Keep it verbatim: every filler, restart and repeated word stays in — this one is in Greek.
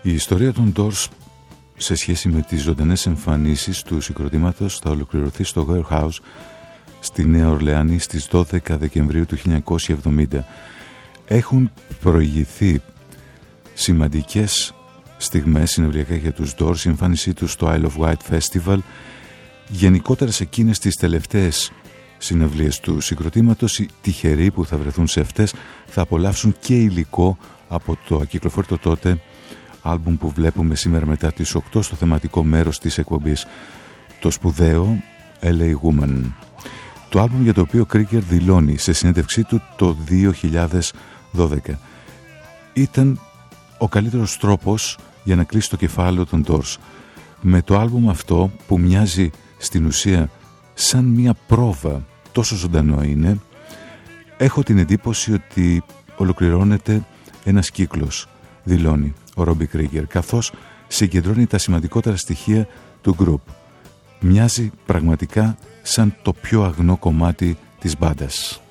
Η ιστορία των Doors σε σχέση με τις ζωντανές εμφανίσεις του συγκροτήματος θα ολοκληρωθεί στο Warehouse στη Νέα Ορλεάνη στις δώδεκα Δεκεμβρίου του χίλια εννιακόσια εβδομήντα. Έχουν προηγηθεί σημαντικές στιγμές συνευριακά για τους Doors, η εμφάνισή τους στο Isle of Wight Festival. Γενικότερα σε εκείνες τις τελευταίες συναυλίες του συγκροτήματος, οι τυχεροί που θα βρεθούν σε αυτές θα απολαύσουν και υλικό από το ακυκλοφόρητο τότε άλμπουμ που βλέπουμε σήμερα μετά τις οκτώ στο θεματικό μέρος της εκπομπής, το σπουδαίο ελ έι Woman. Το άλμπουμ για το οποίο Krieger δηλώνει σε συνέντευξή του το δύο χιλιάδες δώδεκα ήταν ο καλύτερος τρόπος για να κλείσει το κεφάλαιο των Doors. Με το άλμπουμ αυτό που μοιάζει στην ουσία σαν μια πρόβα, τόσο ζωντανό είναι, έχω την εντύπωση ότι ολοκληρώνεται ένας κύκλος, δηλώνει ο Ρόμπι Krieger, καθώς συγκεντρώνει τα σημαντικότερα στοιχεία του group. Μοιάζει πραγματικά σαν το πιο αγνό κομμάτι της μπάντας.